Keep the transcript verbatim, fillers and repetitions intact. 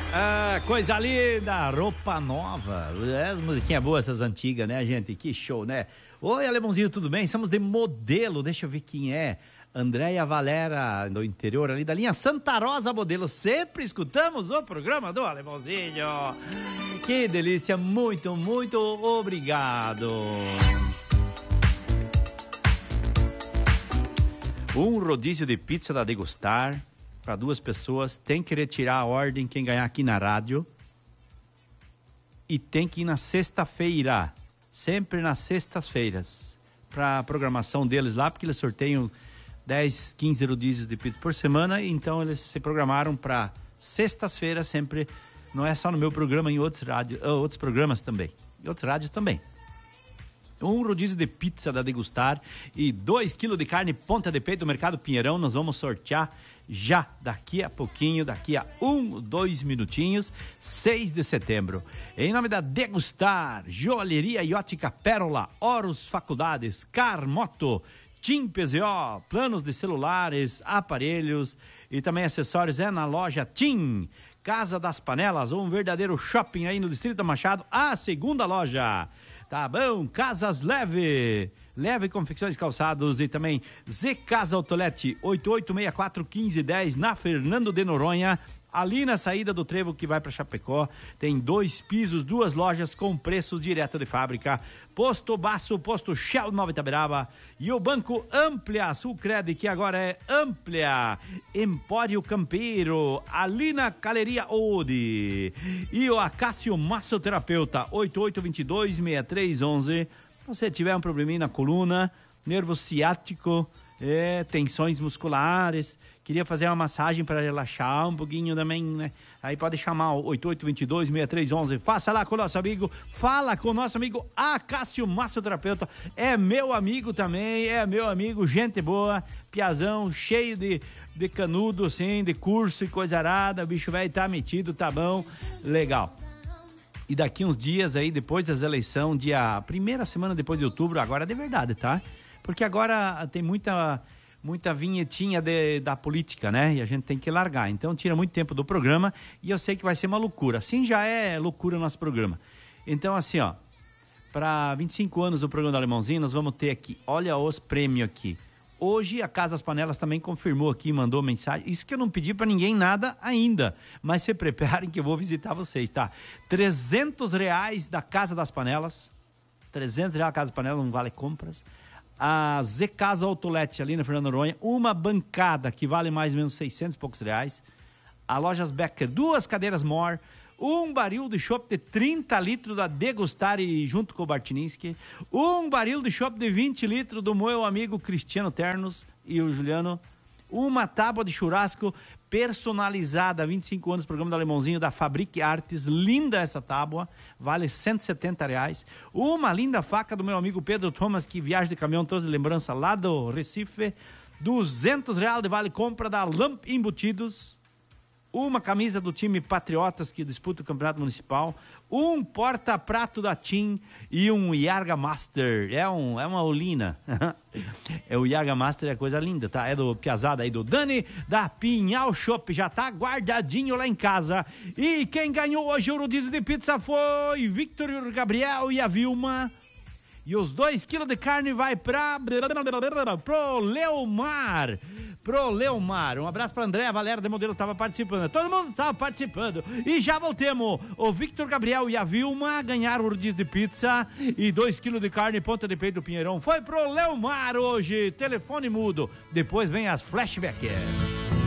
Ah, coisa linda, roupa nova. As musiquinhas boas, essas antigas, né, gente? Que show, né? Oi, Alemãozinho, tudo bem? Estamos de modelo, deixa eu ver quem é. Andréia Valera, do interior ali da linha Santa Rosa Modelo. Sempre escutamos o programa do Alemãozinho. Que delícia, muito, muito obrigado. Um rodízio de pizza da Degustar para duas pessoas. Tem que retirar a ordem quem ganhar aqui na rádio. E tem que ir na sexta-feira. Sempre nas sextas-feiras. Para a programação deles lá, porque eles sorteiam dez, quinze rodízios de pizza por semana. Então eles se programaram para sextas-feiras sempre. Não é só no meu programa, em outros, rádio, outros programas também. Em outros rádios também. Um rodízio de pizza da Degustar e dois quilos de carne ponta de peito do Mercado Pinheirão. Nós vamos sortear já daqui a pouquinho, daqui a um, dois minutinhos, seis de setembro. Em nome da Degustar, Joalheria e Ótica Pérola, Horus Faculdades, Carmoto, Tim P Z O, planos de celulares, aparelhos e também acessórios é na loja Tim. Casa das Panelas, um verdadeiro shopping aí no Distrito Machado, a segunda loja. Tá bom? Casas Leve, Leve Confecções Calçados e também Z Casa Autolete, oito oito seis quatro, um cinco um zero na Fernando de Noronha, ali na saída do trevo que vai para Chapecó. Tem dois pisos, duas lojas com preço direto de fábrica. Posto Baço, Posto Shell Nova Itaberaba e o Banco Amplia Sulcred, que agora é Amplia. Empório Campeiro, ali na Galeria Ode. E o Acácio Massoterapeuta, oito oito dois dois, seis três um um. Se você tiver um probleminha na coluna, nervo ciático, é, tensões musculares, queria fazer uma massagem para relaxar um pouquinho também, né? Aí pode chamar o oito oito dois dois, seis três um um. Faça lá com o nosso amigo, fala com o nosso amigo Acácio Massoterapeuta. É meu amigo também, é meu amigo, gente boa, piazão, cheio de, de canudo, assim, de curso e coisa arada. O bicho velho tá metido, tá bom, legal. E daqui uns dias aí, depois das eleições, dia primeira semana depois de outubro, agora é de verdade, tá? Porque agora tem muita, muita vinhetinha de, da política, né? E a gente tem que largar. Então tira muito tempo do programa e eu sei que vai ser uma loucura. Assim já é loucura o nosso programa. Então assim, ó, para vinte e cinco anos do programa do Alemãozinho, nós vamos ter aqui, olha os prêmios aqui. Hoje a Casa das Panelas também confirmou aqui, mandou mensagem. Isso que eu não pedi para ninguém nada ainda, mas se preparem que eu vou visitar vocês, tá? trezentos reais da Casa das Panelas, trezentos reais da Casa das Panelas, não vale compras. A Z Casa Autolete ali na Fernando Noronha, uma bancada que vale mais ou menos seiscentos e poucos reais. A Lojas Becker, duas cadeiras More, um baril de chopp de trinta litros da Degustar e junto com o Bartininsky, um baril de chopp de vinte litros do meu amigo Cristiano Ternos e o Juliano, uma tábua de churrasco personalizada, vinte e cinco anos, programa do Alemãozinho da Fabrique Artes, linda essa tábua, vale cento e setenta reais, uma linda faca do meu amigo Pedro Thomas, que viaja de caminhão, toda de lembrança lá do Recife, duzentos reais de vale compra da Lamp Embutidos, uma camisa do time Patriotas que disputa o campeonato municipal, um porta-prato da Tim e um Yarga Master, é, um, é uma olina, é o Yarga Master, é coisa linda, tá? É do Piazada aí do Dani, da Pinhal Shop, já tá guardadinho lá em casa. E quem ganhou hoje o rodízio de pizza foi Victor Gabriel e a Vilma. E os dois quilos de carne vai pra pro Leomar. Pro Leomar. Um abraço pra Andréa Valera de Modelo, tava participando. Todo mundo tava participando. E já voltemos. O Victor Gabriel e a Vilma ganharam o rodízio de pizza e dois quilos de carne ponta de peito do Pinheirão. Foi pro Leomar hoje. Telefone mudo. Depois vem as flashbacks.